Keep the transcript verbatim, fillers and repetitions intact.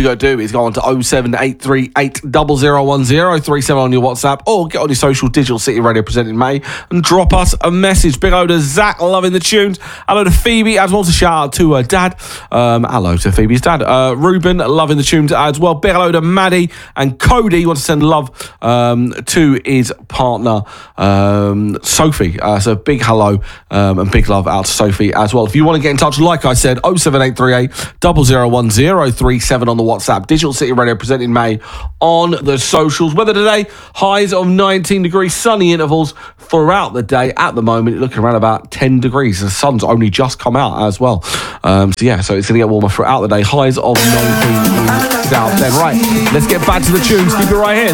you got to do is go on to oh seven eight three eight, zero zero one zero three seven on your WhatsApp, or get on your social Digital City Radio presenting May and drop us a message. Big hello to Zach, loving the tunes. Hello to Phoebe, as well as a shout out to her dad. Um, hello to Phoebe's dad. Uh, Ruben, loving the tunes as well. Big hello to Maddie and Cody. Want to send love um, to his partner, um, Sophie. Uh, so big hello um, and big love out to Sophie as well. If you want to get in touch, like I said, oh seven eight three eight, zero zero one zero three seven on the WhatsApp. Digital City Radio presenting May on the socials. Weather today, highs of nineteen degrees, sunny intervals throughout the day. At the moment, looking around about ten degrees. The sun's only just come out as well. Um, so yeah, so it's going to get warmer throughout the day. Highs of nineteen in South Bend. Right, let's get back to the tunes. Keep it right here.